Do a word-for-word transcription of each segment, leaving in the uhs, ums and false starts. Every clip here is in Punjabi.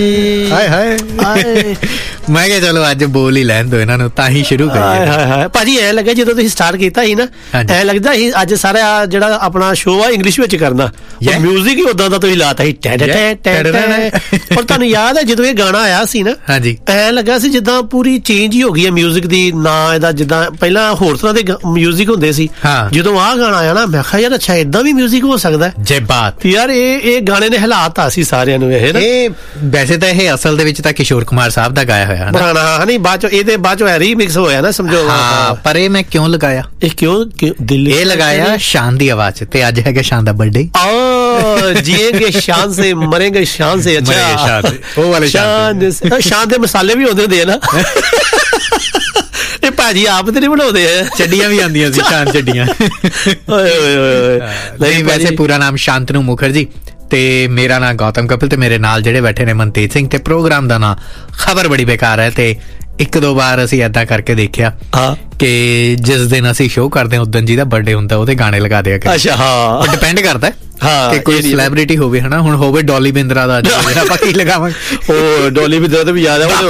ਹਾਏ ਹਾਏ ਮੈਂ ਕਿਹਾ ਚਲੋ ਅੱਜ ਬੋਲ ਹੀ ਲੈਣ ਦੋ ਇਹਨਾਂ ਨੂੰ, ਤਾਂ ਹੀ ਸ਼ੁਰੂ ਕਰੀਏ। ਭਾਜੀ ਐ ਲੱਗਾ ਜਦੋਂ ਤੁਸੀਂ ਸਟਾਰਟ ਕੀਤਾ ਸੀ ਨਾ, ਐ ਲੱਗਦਾ ਸੀ ਅੱਜ ਸਾਰਾ ਜਿਹੜਾ ਆਪਣਾ ਸ਼ੋਅ ਆ ਇੰਗਲਿਸ਼ ਵਿੱਚ ਕਰਨਾ, ਮਿਊਜ਼ਿਕ ਹੀ ਉਦਾਂ ਦਾ ਤੁਸੀਂ ਲਾਤਾ ਸੀ। ਪਰ ਤੁਹਾਨੂੰ ਯਾਦ ਹੈ ਜਦੋਂ ਇਹ ਗਾਣਾ ਆਇਆ ਸੀ ਨਾ, ਹਾਂਜੀ, ਐ ਲੱਗਾ ਸੀ ਜਿੱਦਾਂ ਪੂਰੀ ਚੇਂਜ ਹੀ ਹੋ ਗਈ ਹੈ ਮਿਊਜ਼ਿਕ ਦੀ। ਨਾ ਇਹਦਾ ਜਿੱਦਾਂ ਪਹਿਲਾਂ ਹੋਰ ਤਰ੍ਹਾਂ ਦੇ ਮਿਊਜ਼ਿਕ ਹੁੰਦੇ ਸੀ, ਜਦੋਂ ਆਹ ਗਾਣਾ ਆਇਆ ਨਾ ਮੈਂ ਕਿਹਾ ਯਾਰ ਅੱਛਾ ਏਦਾਂ ਵੀ ਮਿਊਜ਼ਿਕ ਹੋ ਸਕਦਾ ਜੇ ਬਾਤ ਯਾਰ। ਇਹ ਇਹ ਗਾਣੇ ਨੇ ਹਾਲਾਤ ਸੀ ਸਾਰਿਆਂ ਨੂੰ। ਇਹ ਇਹ ਵੈਸੇ ਤਾਂ ਇਹ ਅਸਲ ਦੇ ਵਿੱਚ ਤਾਂ ਕਿਸ਼ੋਰ ਕੁਮਾਰ ਸਾਹਿਬ ਦਾ ਗਾਇਆ ਹੋਇਆ ਹੈ ਨਾ, ਨਹੀਂ ਬਾਅਦ ਚੋਂ ਇਹਦੇ ਬਾਅਦ ਚੋਂ ਰੀਮਿਕਸ ਹੋਇਆ ਨਾ, ਸਮਝੋ। ਹਾਂ, ਪਰ ਇਹ ਮੈਂ ਕਿਉਂ ਲਗਾਇਆ, ਇਹ ਕਿਉਂ ਦਿਲ ਇਹ ਲਗਾਇਆ ਸ਼ਾਨ ਦੀ ਆਵਾਜ਼ ਚ, ਤੇ ਅੱਜ ਹੈਗਾ ਸ਼ਾਨ ਦਾ ਬਰਥਡੇ। ਜੀਏਂਗੇ ਸ਼ਾਨ ਸੇ ਮਰੇਂਗੇ ਸ਼ਾਨ ਸੇ। ਅੱਛਾ, ਉਹ ਵਾਲੇ ਸ਼ਾਨ ਸ਼ਾਨ ਦੇ ਮਸਾਲੇ ਵੀ ਹੁੰਦੇ ਹੁੰਦੇ ਆ ਨਾ। ਇਹ ਭਾਜੀ ਆਪ ਤੇ ਨਹੀਂ ਬਣਾਉਂਦੇ ਆ, ਚੱਡੀਆਂ ਵੀ ਆਉਂਦੀਆਂ ਸੀ ਸ਼ਾਨ ਚੱਡੀਆਂ। ਨਹੀਂ ਵੈਸੇ ਪੂਰਾ ਨਾਮ ਸ਼ਾਂਤਨੂ ਮੁਖਰਜੀ, ਤੇ ਮੇਰਾ ਨਾਮ ਗੌਤਮ ਕਪਿਲ, ਤੇ ਮੇਰੇ ਨਾਲ ਜਿਹੜੇ ਬੈਠੇ ਨੇ ਮਨਤੇਜ ਸਿੰਘ, ਤੇ ਪ੍ਰੋਗਰਾਮ ਦਾ ਨਾਂ ਖਬਰ ਬੜੀ ਬੇਕਾਰ ਹੈ। ਤੇ ਇੱਕ ਦੋ ਵਾਰ ਅਸੀਂ ਏਦਾਂ ਕਰਕੇ ਦੇਖਿਆ ਕਿ ਜਿਸ ਦਿਨ ਅਸੀਂ ਸ਼ੋਅ ਕਰਦੇ ਹਾਂ ਉਦਨ ਜੀ ਦਾ ਬਰਥਡੇ ਹੁੰਦਾ, ਉਹਦੇ ਗਾਣੇ ਲਗਾ ਦਿਆ ਕਰ। ਅੱਛਾ, ਹਾਂ, ਡਿਪੈਂਡ ਕਰਦਾ ਕਿ ਕੋਈ ਸੈਲੀਬ੍ਰਿਟੀ ਹੋਵੇ ਹਨਾ। ਹੁਣ ਹੋਵੇ ਡੋਲੀ ਬਿੰਦਰਾ ਦਾ, ਆਪਾਂ ਕੀ ਲਗਾਵਾਂਗੇ। ਉਹ ਡੋਲੀ ਬਿੰਦਰਾ ਤੇ ਵੀ ਯਾਦ ਆ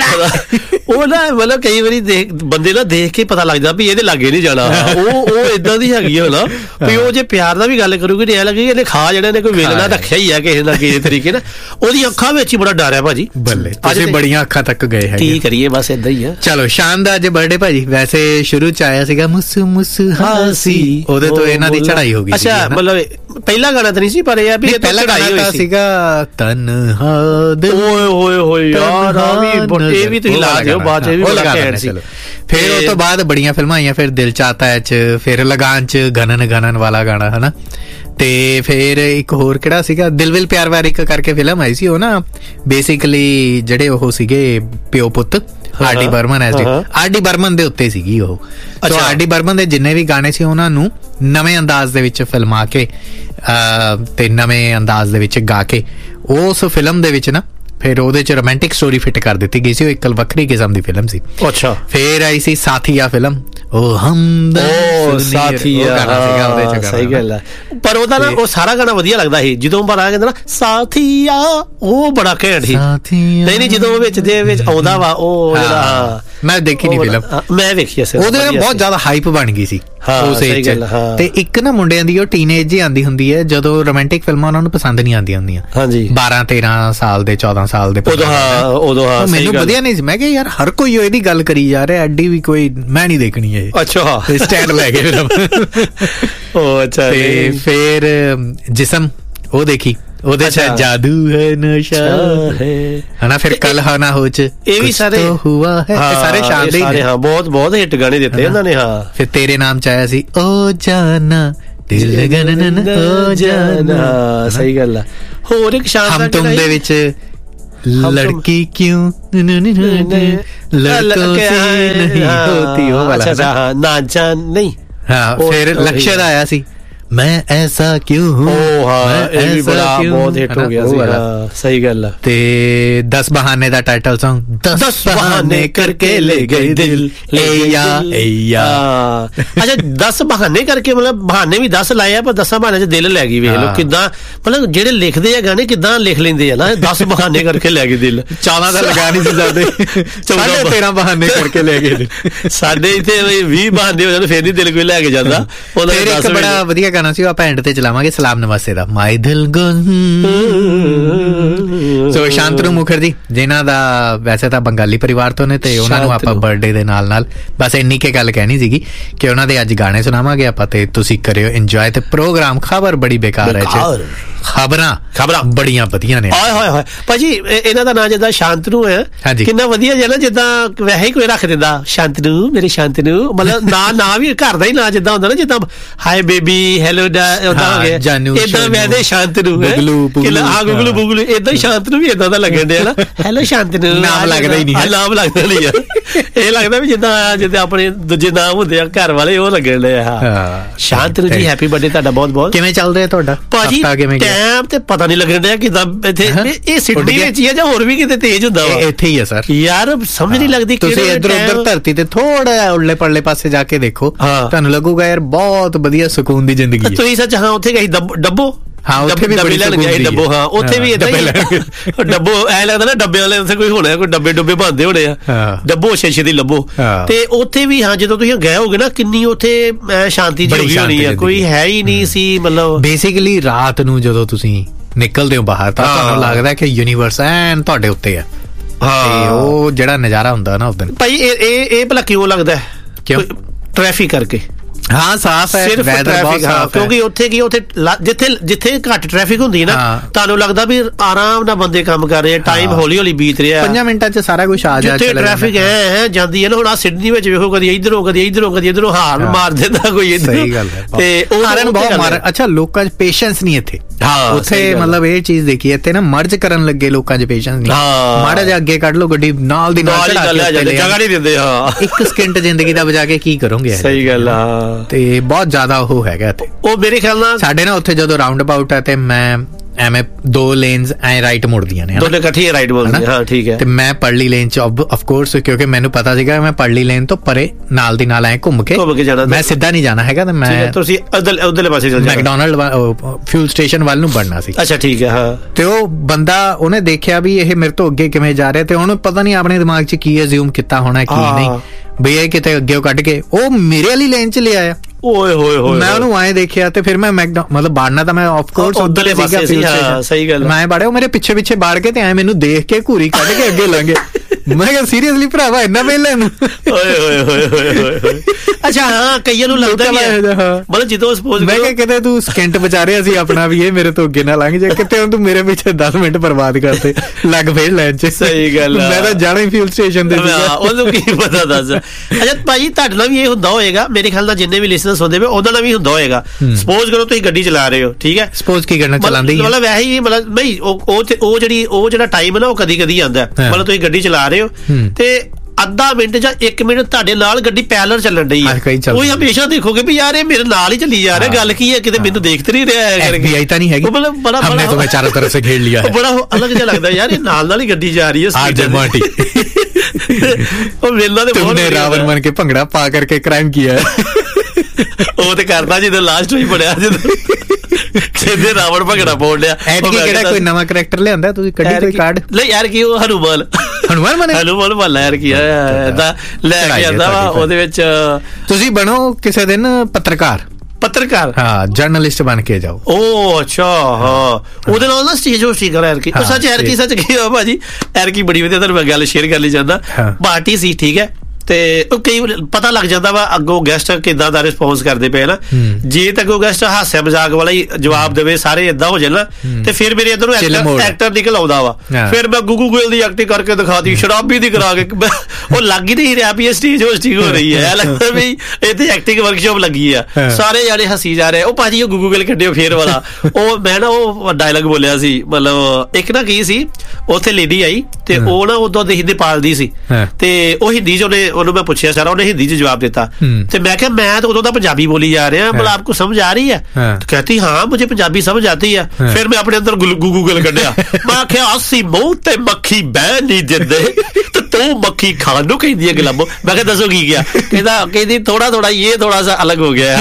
ਉਹ ਨਾ, ਮਤਲਬ ਕਈ ਵਾਰੀ ਦੇਖ ਬੰਦੇ ਨਾ ਦੇਖ ਕੇ ਪਤਾ ਲੱਗਦਾ ਵੀ ਇਹਦੇ ਲਾਗੇ ਨਹੀਂ ਜਾਣਾ। ਉਹ ਉਹ ਇਦਾਂ ਦੀ ਹੈਗੀ ਆ ਨਾ ਵੀ ਉਹ ਜੇ ਪਿਆਰ ਦਾ ਵੀ ਗੱਲ ਕਰੂਗੀ ਤੇ ਐ ਲੱਗੇ ਇਹਨੇ ਖਾ ਜਿਹੜਾ ਨੇ ਕੋਈ ਵੇਲਣਾ ਰੱਖਿਆ ਹੀ ਆ ਕਿਸੇ ਦਾ ਕਿਸੇ ਤਰੀਕੇ ਨਾਲ। ਉਹਦੀ ਅੱਖਾਂ ਵਿੱਚ ਹੀ ਬੜਾ ਡਰ ਹੈ ਭਾਜੀ। ਬੱਲੇ, ਤੁਸੀਂ ਬੜੀਆਂ ਅੱਖਾਂ ਤੱਕ ਗਏ ਹੈ। ਕੀ ਕਰੀਏ, ਬਸ ਏਦਾਂ ਹੀ ਆ। ਚਲੋ, ਸ਼ਾਨ ਦਾ ਅੱਜ ਬਰਥਡੇ ਭਾਜੀ। ਵੈਸੇ ਸ਼ੁਰੂ ਚ ਆਇਆ ਸੀਗਾ ਮੁਸੂ ਮੁਸੂ ਹਾਸੀ, ਉਹਦੇ ਤੋਂ ਇਹਨਾਂ ਦੀ ਚੜਾਈ ਹੋ ਗਈ। ਅੱਛਾ, ਮਤਲਬ ਪਹਿਲਾ ਗਾਣਾ ਤਾਂ ਨਹੀਂ ਸੀ, ਪਰ ਇਹ ਆ ਵੀ ਪਹਿਲਾ ਗਾਣਾ ਸੀਗਾ ਤਨਹਾ ਦਿਲ। ਓਏ ਹੋਏ ਹੋਏ ਯਾਰ, ਆ ਵੀ ਇਹ ਵੀ ਤੁਸੀਂ ਲਾ ਦਿਓ ਬਾਅਦ ਚ, ਇਹ ਵੀ ਬੜਾ ਘੈਂਟ ਸੀ। ਫਿਰ ਉਹ ਤੋਂ ਬਾਅਦ ਬੜੀਆਂ ਫਿਲਮਾਂ ਆਈਆਂ, ਫਿਰ ਦਿਲ ਚਾਹਤਾ ਹੈ ਚ, ਫਿਰ ਲਗਾਨ ਚ ਗਨਨ ਗਨਨ ਵਾਲਾ ਗਾਣਾ ਹਨਾ। ਤੇ ਫਿਰ ਇੱਕ ਹੋਰ ਕਿਹੜਾ ਸੀਗਾ, ਦਿਲ ਵਿਲ ਪਿਆਰ ਵਾਰ ਇੱਕ ਕਰਕੇ ਫਿਲਮ ਆਈ ਸੀ। ਉਹ ਨਾ ਬੇਸਿਕਲੀ ਜਿਹੜੇ ਉਹ ਸੀਗੇ ਪਿਓ ਪੁੱਤ, R D Burman S D R D Burman ਦੇ ਉੱਤੇ ਸੀਗੀ ਉਹ। ਸੋ ਆਰ ਡੀ ਬਰਮਨ ਦੇ ਜਿੰਨੇ ਵੀ ਗਾਣੇ ਸੀ ਉਹਨਾਂ ਨੂੰ ਨਵੇਂ ਅੰਦਾਜ਼ ਦੇ ਵਿੱਚ ਫਿਲਮਾ ਕੇ ਤੇ ਨਵੇਂ ਅੰਦਾਜ਼ ਦੇ ਵਿੱਚ ਗਾ ਕੇ ਉਸ ਫਿਲਮ ਦੇ ਵਿੱਚ ਨਾ ਫਿਰ ਉਹਦੇ ਚ ਰੋਮਾਂਟਿਕ ਸਟੋਰੀ ਫਿੱਟ ਕਰ ਦਿੱਤੀ ਗਈ ਸੀ। ਉਹ ਇੱਕ ਵੱਖਰੀ ਕਿਸਮ ਦੀ ਫਿਲਮ ਸੀ। ਅੱਛਾ, ਫਿਰ ਆਈ ਸੀ ਸਾਥੀਆ ਫਿਲਮ। ਉਹ ਹਮਦਰਦ ਸਾਥੀਆ, ਸਹੀ ਗੱਲ ਹੈ। ਪਰ ਉਹਦਾ ਨਾ ਉਹ ਸਾਰਾ ਗਾਣਾ ਵਧੀਆ ਲੱਗਦਾ ਸੀ ਜਦੋਂ ਬਾਰਾ ਕਹਿੰਦਾ ਨਾ ਸਾਥੀਆ, ਉਹ ਬੜਾ ਘੈਂਟ ਸੀ। ਨਹੀਂ ਨਹੀਂ ਜਦੋਂ ਵਿੱਚ ਦੇ ਵਿੱਚ ਆਉਂਦਾ ਵਾ ਉਹ ਜਿਹੜਾ, ਮੈਂ ਦੇਖੀ ਨਹੀਂ ਫਿਲਮ, ਮੈਂ ਵੇਖੀ ਸੀ, ਉਹਦੇ ਨਾਲ ਬਹੁਤ ਜ਼ਿਆਦਾ ਹਾਈਪ ਬਣ ਗਈ ਸੀ ਉਸ ਏਜ ਚ। ਤੇ ਇੱਕ ਨਾ ਮੁੰਡਿਆਂ ਦੀ ਉਹ ਟੀਨੇਜ ਜੀ ਆਉਂਦੀ ਹੁੰਦੀ ਹੈ ਜਦੋਂ ਰੋਮਾਂਟਿਕ ਫਿਲਮਾਂ ਉਹਨਾਂ ਨੂੰ ਪਸੰਦ ਨਹੀਂ ਆਉਂਦੀਆਂ ਹੁੰਦੀਆਂ। ਹਾਂਜੀ, ਬਾਰਾਂ ਤੇਰਾਂ ਸਾਲ ਦੇ, ਚੌਦਾਂ ਸਾਲ ਦੇ। ਉਦੋਂ ਹਾਂ ਉਦੋਂ ਹਾਂ ਮੈਨੂੰ ਵਧੀਆ ਨਹੀਂ ਸੀ। ਮੈਂ ਕਿਹਾ ਯਾਰ ਹਰ ਕੋਈ ਇਹਦੀ ਗੱਲ ਕਰੀ ਜਾ ਰਿਹਾ, ਐਡੀ ਵੀ ਕੋਈ ਮੈਂ ਨਹੀਂ ਦੇਖਣੀ ਇਹ। ਅੱਛਾ, ਸਟੈਂਡ ਲੈ ਗਏ ਫਿਰ। ਉਹ ਅੱਛਾ, ਤੇ ਫਿਰ ਜਿਸਮ ਉਹ ਦੇਖੀ, ਉਹਦੇ ਚ ਜਾਦੂ ਹੈ ਨਸ਼ਾ ਹੈ ਹਨਾ। ਫਿਰ ਕੱਲ ਨਾ ਹੋ ਚ ਇਹ ਵੀ ਸਾਰੇ ਹੁਆ ਹੈ, ਸਾਰੇ ਸ਼ਾਨ ਦੇ ਹੀ। ਹਾਂ, ਬਹੁਤ ਬਹੁਤ ਹਿੱਟ ਗਾਣੇ ਦਿੱਤੇ ਉਹਨਾਂ ਨੇ। ਹਾਂ, ਫਿਰ ਤੇਰੇ ਨਾਮ ਚ ਆਇਆ ਸੀ ਓ ਜਾਨਾ ਦਿਲ ਗਨਨ ਓ ਜਾਨਾ, ਸਹੀ ਗੱਲ ਆ। ਹੋਰ ਇੱਕ ਸ਼ਾਨ ਹਮ ਤੁਮ ਦੇ ਵਿੱਚ ਲੜਕੀ ਕਿਉਂ ਲੜਕੋਂ ਸੇ ਨਹੀਂ ਹੋਤੀ, ਉਹ ਵਾਲਾ ਨਾ ਜਾਨ ਨਹੀਂ। ਹਾਂ, ਫਿਰ ਲਕਸ਼ਯ ਦਾ ਆਇਆ ਸੀ ਮੈਂ ਐਸਾ ਕਿਉਂ ਹੂੰ। ਉਹ ਹਾਂ, ਇਹ ਵੀ ਬੜਾ ਬਹੁਤ ਹਿੱਟ ਹੋ ਗਿਆ ਸੀ। ਹਾਂ, ਸਹੀ ਗੱਲ ਆ। ਤੇ ਦਸ ਬਹਾਨੇ ਦਾ ਟਾਈਟਲ ਸੌਂਗ, ਦਸ ਬਹਾਨੇ ਕਰਕੇ ਲੈ ਗਏ ਦਿਲ ਏਯਾ ਏਯਾ। ਅੱਛਾ, ਦਸ ਬਹਾਨੇ ਕਰਕੇ ਮਤਲਬ ਬਹਾਨੇ ਵੀ ਦਸ ਲਾਏ ਆ, ਪਰ ਦਸਾਂ ਬਹਾਨੇ ਚ ਦਿਲ ਲੈ ਗਈ। ਵੇਖ ਲਓ ਕਿੱਦਾਂ, ਮਤਲਬ ਜਿਹੜੇ ਲਿਖਦੇ ਆ ਗਾਣੇ ਕਿੱਦਾਂ ਲਿਖ ਲੈਂਦੇ ਆ ਨਾ, ਦਸ ਬਹਾਨੇ ਕਰਕੇ ਲੈ ਗਏ ਦਿਲ। ਚੌਦਾਂ ਦਾ ਲਗਾ ਨਹੀਂ ਸੀ ਸਕਦੇ, ਚੌਦਾਂ ਤੇਰਾਂ ਬਹਾਨੇ ਕਰਕੇ ਲੈ ਗਏ। ਸਾਡੇ ਇੱਥੇ ਵੀਹ ਬਹਾਨੇ ਹੋ ਜਾਂਦੇ ਫਿਰ ਨਹੀਂ ਦਿਲ ਕੋਈ ਲੈ ਕੇ ਜਾਂਦਾ। ਉਹਦਾ ਇੱਕ ਬੜਾ ਵਧੀਆ ਗਾਣਾ ਸੀ, ਉਹ ਆਪਾਂ ਐਂਡ ਤੇ ਚਲਾਵਾਂਗੇ, ਸਲਾਮ ਨਵਾਸੇ ਦਾ ਮਾਈ ਦਿਲ ਗੁਨ। ਸੋ ਸ਼ਾਂਤਨੂ ਮੁਖਰਜੀ ਜਿਨ੍ਹਾਂ ਦਾ ਵੈਸੇ ਤਾਂ ਬੰਗਾਲੀ ਪਰਿਵਾਰ ਤੋਂ ਨੇ, ਤੇ ਉਹਨਾਂ ਨੂੰ ਆਪਾਂ ਬਰਥਡੇ ਦੇ ਨਾਲ ਨਾਲ ਬਸ ਇੰਨੀ ਕੇ ਗੱਲ ਕਹਿਣੀ ਸੀਗੀ ਕਿ ਉਹਨਾਂ ਦੇ ਅੱਜ ਗਾਣੇ ਸੁਣਾਵਾਂਗੇ ਆਪਾਂ, ਤੇ ਤੁਸੀਂ ਕਰਿਓ ਇੰਜੋਏ। ਤੇ ਪ੍ਰੋਗਰਾਮ ਖਬਰ ਬੜੀ ਬੇਕਾਰ ਹੈ, ਖਬਰਾਂ ਖਬਰਾਂ ਬੜੀਆਂ ਵਧੀਆ ਨੇ। ਹਾਏ ਹਾਏ ਹਾਏ ਭਾਜੀ, ਇਹਨਾਂ ਦਾ ਨਾਂ ਜਿੱਦਾਂ ਸ਼ਾਂਤਨੂ ਹੈ, ਕਿੰਨਾ ਵਧੀਆ ਜਿਹਾ ਨਾ, ਜਿੱਦਾਂ ਵੈਸੇ ਹੀ ਕੋਈ ਰੱਖ ਦਿੰਦਾ ਸ਼ਾਂਤਨੂ, ਮੇਰੇ ਸ਼ਾਂਤਨੂ, ਮਤਲਬ ਨਾਂ ਨਾਂ ਵੀ ਘਰ ਦਾ ਹੀ ਨਾਂ ਜਿੱਦਾਂ ਹੁੰਦਾ ਨਾ, ਜਿੱਦਾਂ ਹਾਈ ਬੇਬੀ ਹੈਲੋ ਦਾ ਓਦਾਂ ਹੋ ਗਿਆ, ਏਦਾਂ ਵੈਸੇ ਸ਼ਾਂਤਨੂ ਹੈ। ਹਾਂ, ਗੁਗਲੂ ਬੁਗਲੂ, ਏਦਾਂ ਹੀ ਸ਼ਾਂਤਨੂ ਵੀ ਏਦਾਂ ਦਾ ਲੱਗਣ ਡਿਆ ਨਾ, ਹੈਲੋ ਸ਼ਾਂਤਨੂ। ਨਾਮ ਲੱਗਦਾ ਹੀ ਨਹੀਂ, ਨਾਮ ਲੱਗਦਾ ਨਹੀਂ ਯਾਰ, ਇਹ ਲੱਗਦਾ ਵੀ ਜਿੱਦਾਂ ਜਿੱਦਾਂ ਆਪਣੇ ਦੂਜੇ ਨਾਮ ਹੁੰਦੇ ਆ ਘਰ ਵਾਲੇ, ਉਹ ਲੱਗਣ ਡਿਆ। ਸ਼ਾਂਤਨੂ ਜੀ, ਹੈਪੀ ਬਰਥਡੇ ਤੁਹਾਡਾ ਬਹੁਤ ਬਹੁਤ। ਕਿਵੇਂ ਚੱਲ ਰਿਹਾ ਤੁਹਾਡਾ ਭਾਜੀ ਟਾਈਮ? ਤੇ ਪਤਾ ਨਹੀਂ ਲੱਗਣ ਡਿਆ ਕਿੱਦਾਂ ਇੱਥੇ ਇਹ ਸਿਡਨੀ ਵਿੱਚ ਹੀ ਆ ਜਾਂ ਹੋਰ ਵੀ ਕਿਤੇ ਤੇਜ਼ ਹੁੰਦਾ ਵਾ? ਇੱਥੇ ਹੀ ਆ ਸਰ ਯਾਰ, ਸਮਝ ਨਹੀਂ ਲੱਗਦੀ। ਤੁਸੀਂ ਇੱਧਰ ਉੱਧਰ ਧਰਤੀ ਤੇ ਥੋੜਾ ਉਰਲੇ ਪਰਲੇ ਪਾਸੇ ਜਾ ਕੇ ਦੇਖੋ, ਤੁਹਾਨੂੰ ਲੱਗੂਗਾ ਯਾਰ ਬਹੁਤ ਵਧੀਆ ਸਕੂਨ ਦੀ ਜ਼ਿੰਦਗੀ। ਤੁਸੀਂ ਸੱਚ ਹਾਂ ਉੱਥੇ ਗਏ ਡੱਬੋ? ਹਾਂ ਉੱਥੇ ਵੀ ਬੜੀ ਲੈਣ ਗਿਆ ਡੱਬੋ ਹਾਂ ਉੱਥੇ ਵੀ ਏਦਾਂ ਹੀ ਡੱਬੋ ਐ ਲੱਗਦਾ ਨਾ ਡੱਬੇ ਵਾਲੇ ਉੱਥੇ ਕੋਈ ਹੋਣਾ ਕੋਈ ਡੱਬੇ ਡੁੱਬੇ ਬਣਦੇ ਹੋਣੇ ਆ ਡੱਬੋ ਛੇ ਛੇ ਦੀ ਲੱਭੋ ਤੇ ਉੱਥੇ ਵੀ ਹਾਂ ਜਦੋਂ ਤੁਸੀਂ ਗਏ ਹੋਗੇ ਨਾ ਕਿੰਨੀ ਉੱਥੇ ਸ਼ਾਂਤੀ ਜਿਹੀ ਹੋਣੀ ਆ ਕੋਈ ਹੈ ਹੀ ਨਹੀਂ ਸੀ ਮਤਲਬ ਬੇਸਿਕਲੀ ਰਾਤ ਨੂੰ ਜਦੋਂ ਤੁਸੀਂ ਨਿਕਲਦੇ ਹੋ ਬਾਹਰ ਤਾਂ ਤੁਹਾਨੂੰ ਲੱਗਦਾ ਕਿ ਯੂਨੀਵਰਸ ਐਨ ਤੁਹਾਡੇ ਉੱਤੇ ਆ ਹਾਂ ਉਹ ਜਿਹੜਾ ਨਜ਼ਾਰਾ ਹੁੰਦਾ ਨਾ ਉਸ ਦਿਨ ਭਾਈ ਇਹ ਇਹ ਭਲਾ ਕਿਉਂ ਲੱਗਦਾ ਕਿਉਂ ਟ੍ਰੈਫਿਕ ਕਰਕੇ ਹਾਂ ਸਾਫ਼ ਹੈ ਵੈਦਰ ਬਹੁਤ ਸਾਫ਼ ਹੈ ਕਿਉਂਕਿ ਉੱਥੇ ਕੀ ਉੱਥੇ ਜਿੱਥੇ ਜਿੱਥੇ ਘੱਟ ਟ੍ਰੈਫਿਕ ਹੁੰਦੀ ਨਾ ਤੁਹਾਨੂੰ ਲੱਗਦਾ ਵੀ ਆਰਾਮ ਨਾਲ ਬੰਦੇ ਕੰਮ ਕਰ ਰਹੇ ਟਾਈਮ ਹੌਲੀ ਹੌਲੀ ਬੀਤ ਰਿਹਾ ਪੰਜਾਂ ਮਿੰਟਾਂ 'ਚ ਸਾਰਾ ਕੁਝ ਆ ਜਾ ਜਿੱਥੇ ਟ੍ਰੈਫਿਕ ਹੈ ਜਾਂਦੀ ਹੈ ਨਾ ਹੁਣ ਆ ਸਿਡਨੀ ਵਿੱਚ ਵੇਖੋ ਕਦੀ ਇੱਧਰੋਂ ਕਦੀ ਇੱਧਰੋਂ ਕਦੀ ਇੱਧਰੋਂ ਹਾਰਨ ਮਾਰ ਦਿੰਦਾ ਕੋਈ ਇੱਧਰ ਸਹੀ ਗੱਲ ਹੈ ਤੇ ਉਹ ਹਾਰਨ ਬਹੁਤ ਮਾਰ ਅੱਛਾ ਲੋਕਾਂ 'ਚ ਪੇਸ਼ੈਂਸ ਨਹੀਂ ਇੱਥੇ ਉੱਥੇ ਮਤਲਬ ਇਹ ਚੀਜ਼ ਦੇਖੀ ਇੱਥੇ ਨਾ ਮਰਜ ਕਰਨ ਲੱਗੇ ਲੋਕਾਂ 'ਚ ਪੇਸ਼ੈਂਸ ਨਹੀਂ ਮਾੜਾ ਜਿਹਾ ਅੱਗੇ ਕੱਢ ਲਓ ਗੱਡੀ ਨਾਲ ਦੀ ਨਾਲ ਜਗ੍ਹਾ ਨਹੀਂ ਦਿੰਦੇ ਹਾਂ ਇੱਕ ਸਕਿੰਟ ਜ਼ਿੰਦਗੀ ਦਾ ਬਚਾ ਕੇ ਕੀ ਕਰੋਗੇ ਸਹੀ ਗੱਲ ਆ ਤੇ ਬਹੁਤ ਜ਼ਿਆਦਾ ਉਹ ਹੈਗਾ ਇੱਥੇ ਉਹ ਮੇਰੇ ਖਿਆਲ ਨਾਲ ਸਾਡੇ ਨਾ ਉੱਥੇ ਜਦੋਂ ਰਾਉਂਡ ਅਬਾਊਟ ਹੈ ਤੇ ਮੈਂ ਐਵੇਂ ਦੋ ਲੇਨਸ ਐ ਰਾਈਟ ਮੁੜਦੀਆਂ ਨੇ ਦੋਨੇ ਇਕੱਠੀਆਂ ਰਾਈਟ ਮੁੜਦੀਆਂ ਹਾਂ ਠੀਕ ਹੈ ਤੇ ਮੈਂ ਪਰਲੀ ਲੇਨ ਚ ਆਫ ਕੋਰਸ ਕਿਉਂਕਿ ਮੈਨੂੰ ਪਤਾ ਸੀਗਾ ਮੈਂ ਪਰਲੀ ਲੇਨ ਤੋਂ ਪਰੇ ਨਾਲ ਦੀ ਨਾਲ ਐ ਘੁੰਮ ਕੇ ਮੈਂ ਸਿੱਧਾ ਨਹੀਂ ਜਾਣਾ ਹੈਗਾ ਤੇ ਮੈਂ ਤੁਸੀਂ ਉਧਰ ਉਧਰਲੇ ਪਾਸੇ ਚੱਲ ਜਾਣਾ ਮੈਕਡੋਨਲਡ ਫਿਊਲ ਸਟੇਸ਼ਨ ਵੱਲ ਨੂੰ ਬਣਨਾ ਸੀ ਅੱਛਾ ਠੀਕ ਹੈ ਹਾਂ ਤੇ ਉਹ ਬੰਦਾ ਉਹਨੇ ਦੇਖਿਆ ਵੀ ਇਹ ਮੇਰੇ ਤੋਂ ਅੱਗੇ ਕਿਵੇਂ ਜਾ ਰਿਹਾ ਤੇ ਉਹਨੂੰ ਪਤਾ ਨਹੀਂ ਆਪਣੇ ਦਿਮਾਗ 'ਚ ਕੀ ਅਜ਼ਿਊਮ ਕੀਤਾ ਹੋਣਾ ਕੀ ਨਹੀਂ ਬਈ ਇਹ ਕਿਤੇ ਅੱਗੇ ਕੱਢ ਕੇ ਉਹ ਮੇਰੇ ਵਾਲੀ ਲੇਨ 'ਚ ਲੈ ਆਇਆ ਓਏ ਹੋਏ ਹੋਏ ਮੈਂ ਉਹਨੂੰ ਆਏ ਦੇਖਿਆ ਤੇ ਫਿਰ ਮੈਂ ਮੈਕਡੋ ਮਤਲਬ ਬਾੜਨਾ ਤਾਂ ਮੈਂ ਆਫ ਕੋਰਸ ਉਧਰਲੇ ਪਾਸੇ ਸੀਗਾ ਸਹੀ ਗੱਲ ਮੈਂ ਬਾੜਿਆ ਉਹ ਮੇਰੇ ਪਿੱਛੇ ਪਿੱਛੇ ਬਾੜ ਕੇ ਤੇ ਐ ਮੈਨੂੰ ਦੇਖ ਕੇ ਘੂਰੀ ਕੱਢ ਕੇ ਅੱਗੇ ਲੰਘੇ ਮੈਂ ਕਿਹਾ ਸੀਰੀਅਸਲੀ ਭਰਾਵਾ ਇੰਨਾ ਵੇਲੇ ਨੂੰ ਓਏ ਹੋਏ ਹੋਏ ਹੋਏ ਹੋਏ ਅੱਛਾ ਹਾਂ ਕਈਆਂ ਨੂੰ ਲੱਗਦਾ ਵੀ ਮਤਲਬ ਜਦੋਂ ਸਪੋਜ਼ ਮੈਂ ਕਿਹਾ ਕਿਤੇ ਤੂੰ ਸਕਿੰਟ ਬਚਾ ਰਿਹਾ ਸੀ ਆਪਣਾ ਵੀ ਇਹ ਮੇਰੇ ਤੋਂ ਅੱਗੇ ਨਾ ਲੰਘ ਜਾ ਕਿਤੇ ਹੁਣ ਤੂੰ ਮੇਰੇ ਪਿੱਛੇ ਦਸ ਮਿੰਟ ਬਰਬਾਦ ਕਰਤੇ ਲੱਗ ਫੇਰ ਲਾਈਨ 'ਚ ਸਹੀ ਗੱਲ ਮੈਂ ਤਾਂ ਜਾਣਾ ਹੀ ਫਿਊਲ ਸਟੇਸ਼ਨ ਤੇ ਉਹਨੂੰ ਕੀ ਪਤਾ ਦੱਸ ਅੱਛਾ ਭਾਜੀ ਤੁਹਾਡੇ ਨਾਲ ਵੀ ਇਹ ਹੁੰਦਾ ਹੋਏਗਾ ਮੇਰੇ ਖਿਆਲ ਨਾਲ ਜਿੰਨੇ ਵੀ ਲਿਸਨਰਸ ਹੁੰਦੇ ਵੇ ਉਹਨਾਂ ਨਾਲ ਵੀ ਹੁੰਦਾ ਹੋਏਗਾ ਸਪੋਜ਼ ਕਰੋ ਤੁਸੀਂ ਗੱਡੀ ਚਲਾ ਰਹੇ ਹੋ ਠੀਕ ਹੈ ਸਪੋਜ਼ ਕੀ ਕਰਨਾ ਚਲਾਉਂਦੇ ਮਤਲਬ ਵੈਸੇ ਹੀ ਮਤਲਬ ਨਹੀਂ ਉਹ ਉਹ ਜਿਹੜੀ ਉਹ ਜਿਹੜਾ ਟਾਈਮ ਹੈ ਨਾ ਉਹ ਕਦੀ ਕਦੀ ਆਉਂਦਾ ਮਤਲਬ ਤੁਸੀਂ ਗੱਡੀ ਚਲਾ ਰਹੇ ਹੋ ਤੇ ਅੱਧਾ ਮਿੰਟ ਜਾਂ ਇੱਕ ਮਿੰਟ ਤੁਹਾਡੇ ਨਾਲ ਗੱਡੀ ਪੈਰਲਲ ਚੱਲਣ ਡਈ ਹੈ ਉਹ ਹਮੇਸ਼ਾ ਦੇਖੋਗੇ ਵੀ ਯਾਰ ਇਹ ਮੇਰੇ ਨਾਲ ਹੀ ਚੱਲੀ ਜਾ ਰਿਹਾ ਗੱਲ ਕੀ ਹੈ ਕਿਤੇ ਮੈਨੂੰ ਦੇਖ ਤੇ ਨਹੀਂ ਰਿਹਾ ਹੈ ਕਰਕੇ ਤਾਂ ਨਹੀਂ ਹੈਗੀ ਮਤਲਬ ਬੜਾ हमने तुम्हें चारों तरफ से घेर लिया है ਬੜਾ ਅਲੱਗ ਜਿਹਾ ਲੱਗਦਾ ਯਾਰ ਇਹ ਨਾਲ ਨਾਲ ਹੀ ਗੱਡੀ ਜਾ ਰਹੀ ਹੈ आज माटी ਉਹ ਵੇਲਾ ਦੇ तुमने रावण बन के भंगड़ा पा करके क्राइम किया है ਉਹ ਤੇ ਕਰਦਾ ਜਦੋਂ ਲਾਸਟ ਹੋਈ ਬੜਿਆ ਜਦੋਂ ਸਿੱਧੇ ਰਾਵਣ ਭੰਗੜਾ ਪਾਉਣ ਲਿਆ ਐਤਕੀ ਕਿਹੜਾ ਕੋਈ ਨਵਾਂ ਕੈਰੈਕਟਰ ਲਿਆਂਦਾ ਤੁਸੀਂ ਕੱਢੀ ਕੋਈ ਕਾਰਡ ਨਹੀਂ ਯਾਰ ਕੀ ਉਹ ਹਨੂਮਾਨ ਹਨੂਮਾਨ ਬਣੇ ਹਨੂਮਾਨ ਵਾਲਾ ਯਾਰ ਕੀ ਏਦਾਂ ਲੈ ਕੇ ਆਂਦਾ ਵਾ ਉਹਦੇ ਵਿੱਚ ਤੁਸੀਂ ਬਣੋ ਕਿਸੇ ਦਿਨ ਪੱਤਰਕਾਰ ਪੱਤਰਕਾਰ ਹਾਂ ਜਰਨਲਿਸਟ ਬਣ ਕੇ ਜਾਓ ਉਹ ਅੱਛਾ ਹਾਂ ਉਹਦੇ ਨਾਲ ਨਾ ਸਟੇਜ ਹੋਸਟ ਕਰ ਯਾਰ ਕੀ ਉਹ ਸੱਚ ਯਾਰ ਕੀ ਸੱਚ ਕੀ ਹੋ ਭਾਜੀ ਯਾਰ ਕੀ ਬੜੀ ਵਧੀਆ ਤੁਹਾਨੂੰ ਮੈਂ ਗੱਲ ਸ਼ੇਅਰ ਕਰ ਲਈ ਜਾਂਦਾ ਪਾਰਟੀ ਸੀ ਠੀਕ ਹੈ ਤੇ ਉਹ ਕਈ ਪਤਾ ਲੱਗ ਜਾਂਦਾ ਵਾ ਅੱਗੋਂ ਗੈਸਟ ਕਿੱਦਾਂ ਦਾ ਰਿਸਪੌਂਸ ਕਰਦੇ ਪਏ ਨਾ ਜੇ ਤਾਂ ਅੱਗੋਂ ਗੈਸਟ ਹਾਸਿਆ ਮਜ਼ਾਕ ਵਾਲਾ ਹੀ ਜਵਾਬ ਦੇਵੇ ਸਾਰੇ ਏਦਾਂ ਹੋ ਜਾਣ ਤੇ ਫਿਰ ਮੇਰੇ ਇੱਧਰੋਂ ਐਕਟਰ ਨਿਕਲ ਆਉਂਦਾ ਵਾ ਫਿਰ ਮੈਂ ਗੁੱਗੂ ਗੋਇਲ ਦੀ ਐਕਟਿੰਗ ਕਰਕੇ ਦਿਖਾਤੀ ਸ਼ਰਾਬੀ ਦੀ ਕਰਾ ਕੇ ਉਹ ਲੱਗ ਹੀ ਨਹੀਂ ਰਿਹਾ ਵੀ ਇਹ ਸਟੇਜ ਹੋਸਟਿੰਗ ਹੋ ਰਹੀ ਹੈ ਲੱਗਦਾ ਵੀ ਇੱਥੇ ਐਕਟਿੰਗ ਵਰਕਸ਼ਾਪ ਲੱਗੀ ਆ ਸਾਰੇ ਜਾਣੇ ਹੱਸੀ ਜਾ ਰਹੇ ਉਹ ਭਾਜੀ ਉਹ ਗੁੱਗੂ ਗੋਇਲ ਕੱਢਿਓ ਫੇਰ ਵਾਲਾ ਉਹ ਮੈਂ ਨਾ ਉਹ ਡਾਇਲੌਗ ਬੋਲਿਆ ਸੀ ਮਤਲਬ ਇੱਕ ਨਾ ਕੀ ਸੀ ਉੱਥੇ ਲੇਡੀ ਆਈ ਤੇ ਉਹ ਨਾ ਉਦੋਂ ਦੇ ਹਿੰਦੀ ਪਾਲਦੀ ਸੀ ਤੇ ਉਹ ਹਿੰਦੀ 'ਚ ਉਹਨੇ ਉਹਨੂੰ ਮੈਂ ਪੁੱਛਿਆ ਸਾਰਾ ਉਹਨੇ ਹਿੰਦੀ 'ਚ ਜਵਾਬ ਦਿੱਤਾ ਤੇ ਮੈਂ ਕਿਹਾ ਮੈਂ ਤਾਂ ਉਦੋਂ ਦਾ ਪੰਜਾਬੀ ਬੋਲੀ ਜਾ ਰਿਹਾ ਮਤਲਬ ਆਪਕੋ ਸਮਝ ਆ ਰਹੀ ਹੈ कहती हाँ मुझे पंजाबी समझ आती है फिर मैं अपने अंदर गूगल कढ़िया मैं आख्या अस्सी मूंह ते मक्खी बह नहीं दिंदे ते तू मक्खी खान नूं कहदी है गुलामो मैं कहा दसो की गया कहदा कहदी थोड़ा थोड़ा ये थोड़ा सा अलग हो गया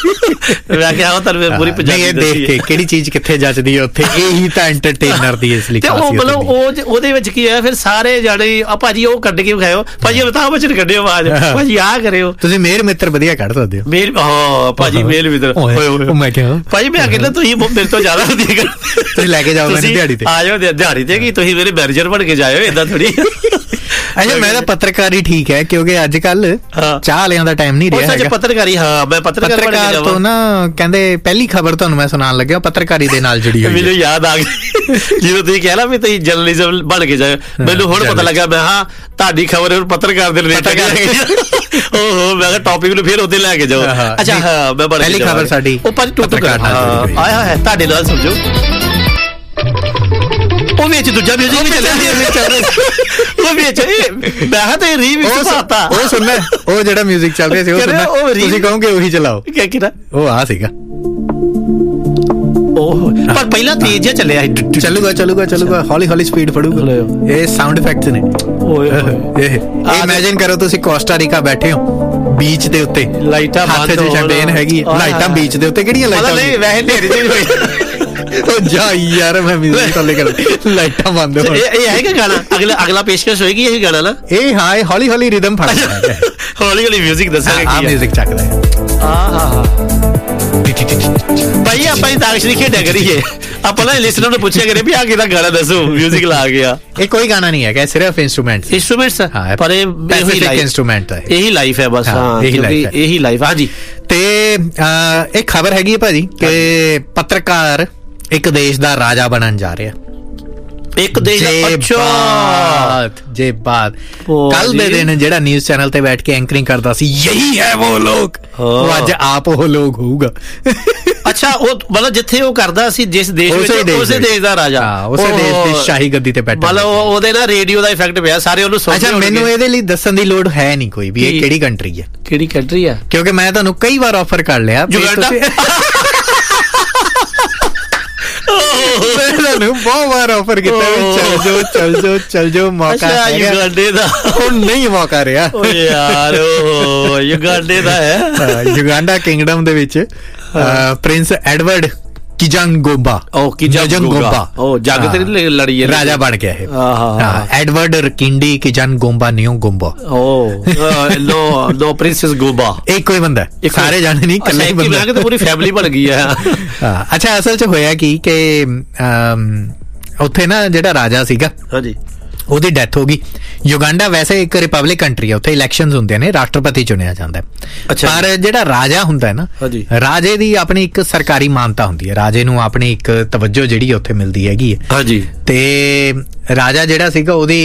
मैं क्या हो तर पूरी पंजाबी देख के केड़ी चीज किथे जचदी है उत्थे यही तां एंटरटेनर दी इसलिए ते ओ मतलब ओ ओदे विच की है फिर सारे जाने आ भाजी ओ कढ के खाओ भाजी अमिताभ बच्चन कढियो आवाज भाजी आ करियो तुसीं मेल मित्र वधिया कढ सकदे हो मेल हां भाजी मेल मित्र ओए ओए मैं क्या ਭਾਜੀ ਮੈਂ ਕਹਿੰਦਾ ਤੁਸੀਂ ਮੇਰੇ ਤੋਂ ਜ਼ਿਆਦਾ ਵਧੀਆ ਕਰ ਤੁਸੀਂ ਲੈ ਕੇ ਜਾਓ ਮੈਨੂੰ ਦਿਹਾੜੀ ਤੇ ਆ ਜਾਓ ਦਿਹਾੜੀ ਤੇ ਕੀ ਤੁਸੀਂ ਮੇਰੇ ਮੈਨੇਜਰ ਬਣ ਕੇ ਜਾਇਓ ਏਦਾਂ ਥੋੜੀ ਅੱਛਾ ਮੈਂ ਤਾਂ ਪੱਤਰਕਾਰੀ ਠੀਕ ਹੈ ਕਿਉਂਕਿ ਅੱਜ ਕੱਲ ਚਾਹ ਵਾਲਿਆਂ ਦਾ ਟਾਈਮ ਨਹੀਂ ਰਿਹਾ ਹੈਗਾ ਪੱਤਰਕਾਰੀ ਹਾਂ ਮੈਂ ਪੱਤਰਕਾਰ ਬਣ ਕੇ ਜਾਵਾਂ ਤੋਂ ਨਾ ਕਹਿੰਦੇ ਪਹਿਲੀ ਖਬਰ ਤੁਹਾਨੂੰ ਮੈਂ ਸੁਣਾਉਣ ਲੱਗਿਆ ਪੱਤਰਕਾਰੀ ਦੇ ਨਾਲ ਜੁੜੀ ਹੋਈ ਮੈਨੂੰ ਯਾਦ ਆ ਗਈ ਜਦੋਂ ਤੁਸੀਂ ਕਹਿ ਲਾ ਵੀ ਤੁਸੀਂ ਜਰਨਲਿਜ਼ਮ ਬਣ ਕੇ ਜਾਇਓ ਮੈਨੂੰ ਹੁਣ ਪਤਾ ਲੱਗਾ ਮੈਂ ਹਾਂ ਤੁਹਾਡੀ ਖਬਰ ਹੁਣ ਪੱਤਰਕਾਰ ਦੇ ਰਿਲੇਟਡ ਓਹੋ ਮੈਂ ਕਿਹਾ ਟੌਪਿਕ ਨੂੰ ਫਿਰ ਉੱਤੇ ਲੈ ਕੇ ਜਾਓ ਅੱਛਾ ਹਾਂ ਮੈਂ ਪਹਿਲੀ ਖਬਰ ਸਾਡੀ ਉਹ ਪੰਜ ਟੁੱਟ ਆਇਆ ਹੈ ਤੁਹਾਡੇ ਨਾਲ ਸਮਝੋ ਉਹ ਵਿੱਚ ਦੂਜਾ ਮਿਊਜ਼ਿਕ ਵੀ ਚੱਲਿਆ ਉਹ ਵਿੱਚ ਮੈਂ ਤਾਂ ਰੀਮਿਕਸ ਪਾਤਾ ਉਹ ਸੁਣਨਾ ਉਹ ਜਿਹੜਾ ਮਿਊਜ਼ਿਕ ਚੱਲ ਰਿਹਾ ਸੀ ਉਹ ਸੁਣਨਾ ਤੁਸੀਂ ਕਹੋਗੇ ਉਹੀ ਚਲਾਓ ਕੀ ਕਿਹੜਾ ਉਹ ਆ ਸੀਗਾ ਉਹ ਪਰ ਪਹਿਲਾਂ ਤੇਜ਼ ਜਿਹਾ ਚੱਲਿਆ ਸੀ ਚੱਲੂਗਾ ਚੱਲੂਗਾ ਚੱਲੂਗਾ ਹੌਲੀ ਹੌਲੀ ਸਪੀਡ ਫੜੂਗਾ ਇਹ ਸਾਊਂਡ ਇਫੈਕਟਸ ਨੇ ਓਏ ਇਹ ਇਮੇਜਿਨ ਕਰੋ ਤੁਸੀਂ ਕੋਸਟਾ ਰੀਕਾ ਬੈਠੇ ਹੋ ਬੀਚ ਦੇ ਉੱਤੇ ਲਾਈਟਾਂ ਬੰਦ ਹੋ ਸ਼ੈਂਪੇਨ ਹੈਗੀ ਲਾਈਟਾਂ ਬੀਚ ਦੇ ਉੱਤੇ ਕਿਹੜੀਆਂ ਲਾਈਟਾਂ ਨਹੀਂ ਵੈਸੇ ਨੇਰੇ ਜਿਹੀ ਹੋਈ ਜਾ ਯਾਰ ਮੈਂ ਮਿਊਜ਼ਿਕ ਥੱਲੇ ਕਰ ਲਾਈਟਾਂ ਬੰਦ ਹੋ। ਇਹ ਹੈ ਕਿ ਗਾਣਾ ਅਗਲਾ ਅਗਲਾ ਪੇਸ਼ਕਸ਼ ਹੋਏਗੀ ਇਹ ਗਾਣਾ ਨਾ? ਇਹ ਹਾਂ ਇਹ ਹੌਲੀ ਹੌਲੀ ਰਿਦਮ ਫੜਦਾ ਹੈ, ਹੌਲੀ ਹੌਲੀ ਮਿਊਜ਼ਿਕ ਦੱਸਾਂਗੇ ਕੀ ਮਿਊਜ਼ਿਕ ਚੱਕਦਾ ਹੈ। ਆਹਾ ਭਾਈ ਆਪਾਂ ਇੰਤਾਕਸ਼ਰੀ ਖੇਡਿਆ ਕਰੀਏ, ਆਪਾਂ ਨਾ ਲਿਸਨਰ ਨੂੰ ਪੁੱਛਿਆ ਕਰੀਏ ਵੀ ਆ ਕਿਹਦਾ ਗਾਣਾ ਦੱਸੋ, ਮਿਊਜ਼ਿਕ ਲਾ ਗਿਆ। ਇਹ ਕੋਈ ਗਾਣਾ ਨਹੀਂ ਹੈ, ਸਿਰਫ ਇੰਸਟਰੂਮੈਂਟ ਇੰਸਟਰੂਮੈਂਟਸ ਪਰ ਇਹ ਇੰਸਟਰੂਮੈਂਟ ਹੈ, ਇਹੀ ਲਾਈਫ ਹੈ ਬਸ। ਹਾਂ ਇਹੀ ਲਾਈਫ। ਹਾਂਜੀ ਤੇ ਇੱਕ ਖਬਰ ਹੈਗੀ ਹੈ ਭਾਜੀ ਕਿ ਪੱਤਰਕਾਰ ਇੱਕ ਦੇਸ਼ ਦਾ ਰਾਜਾ ਬਣਨ ਜਾ ਰਿਹਾ। ਇੱਕ ਦੇਸ਼ ਜੇ ਬਾਤ ਕੱਲ ਦੇ ਦਿਨ ਜਿਹੜਾ ਨਿਊਜ਼ ਚੈਨਲ ਤੇ ਬੈਠ ਕੇ ਐਂਕਰਿੰਗ ਕਰਦਾ ਸੀ, ਯਹੀ ਹੈ ਉਹ ਲੋਕ, ਉਹ ਅੱਜ ਆਪ ਉਹ ਲੋਕ ਹੋਊਗਾ। ਅੱਛਾ ਉਹ ਮਤਲਬ ਜਿੱਥੇ ਉਹ ਕਰਦਾ ਸੀ ਜਿਸ ਦੇਸ਼ ਵਿੱਚ, ਉਸੇ ਦੇਸ਼ ਦਾ ਰਾਜਾ, ਉਸੇ ਦੇਸ਼ ਦੀ ਸ਼ਾਹੀ ਗੱਦੀ ਤੇ ਬੈਠਾ, ਮਤਲਬ ਉਹਦੇ ਨਾਲ ਰੇਡੀਓ ਦਾ ਇਫੈਕਟ ਪਿਆ, ਸਾਰੇ ਉਹਨੂੰ ਸੁਣਦੇ। ਅੱਛਾ ਮੈਨੂੰ ਇਹਦੇ ਲਈ ਦੱਸਣ ਦੀ ਲੋੜ ਹੈ ਨਹੀਂ ਕੋਈ ਵੀ ਇਹ ਕਿਹੜੀ ਕੰਟਰੀ ਹੈ, ਕਿਹੜੀ ਕੰਟਰੀ ਹੈ, ਕਿਉਂਕਿ ਮੈਂ ਤੁਹਾਨੂੰ ਕਈ ਵਾਰ ਆਫਰ ਕਰ ਲਿਆ। ਤੁਹਾਨੂੰ ਬਹੁਤ ਵਾਰ ਆਫਰ ਕੀਤਾ ਚੱਲ ਜਾਓ ਚੱਲ ਜਾਓ ਚੱਲ ਜਾਓ, ਮੌਕਾ ਯੁਗਾਂਡੇ ਦਾ ਹੁਣ ਨਹੀਂ ਮੌਕਾ ਰਿਹਾ ਯਾਰ, ਉਹ ਯੁਗਾਂਡੇ ਦਾ ਹੈ। ਯੁਗਾਂਡਾ ਕਿੰਗਡਮ ਦੇ ਵਿੱਚ ਪ੍ਰਿੰਸ ਐਡਵਰਡ ਕਿਜੰਗੋਬਾ, ਉਹ ਕਿਜੰਗੋਬਾ ਉਹ ਜੱਗ ਤੇ ਲੜੀ ਰਾਜਾ ਬਣ ਗਿਆ ਹੈ। ਹਾਂ ਐਡਵਰਡ ਰਕਿੰਡੀ ਕਿਜੰਗੋਬਾ ਨਿਊ ਗੋਬਾ, ਉਹ ਨੋ ਨੋ ਪ੍ਰਿੰਸੈਸ ਗੋਬਾ, ਇੱਕੋ ਹੀ ਬੰਦਾ, ਸਾਰੇ ਜਾਣੇ ਨਹੀਂ ਇਕੱਲਾ ਹੀ ਬੰਦਾ, ਕਿ ਪੂਰੀ ਫੈਮਿਲੀ ਬਣ ਗਈ ਹੈ। ਅੱਛਾ ਅਸਲ ਚ ਹੋਇਆ ਕੀ ਕਿ ਉੱਥੇ ਨਾ ਜਿਹੜਾ ਰਾਜਾ ਸੀਗਾ, ਹਾਂਜੀ ਉਹਦੀ ਡੈਥ ਹੋ ਗਈ। ਯੁਗਾਂਡਾ ਵੈਸੇ ਇੱਕ ਰਿਪਬਲਿਕ ਕੰਟਰੀ ਹੈ, ਉੱਥੇ ਇਲੈਕਸ਼ਨਸ ਹੁੰਦੇ ਨੇ, ਰਾਸ਼ਟਰਪਤੀ ਚੁਣਿਆ ਜਾਂਦਾ ਹੈ। ਪਰ ਜਿਹੜਾ ਰਾਜਾ ਹੁੰਦਾ ਹੈ ਨਾ, ਰਾਜੇ ਦੀ ਆਪਣੀ ਇੱਕ ਸਰਕਾਰੀ ਮਾਨਤਾ ਹੁੰਦੀ ਹੈ, ਰਾਜੇ ਨੂੰ ਆਪਣੀ ਇੱਕ ਤਵੱਜੋ ਜਿਹੜੀ ਉੱਥੇ ਮਿਲਦੀ ਹੈਗੀ ਹੈ। ਹਾਂਜੀ ਤੇ ਰਾਜਾ ਜਿਹੜਾ ਸੀਗਾ ਉਹਦੀ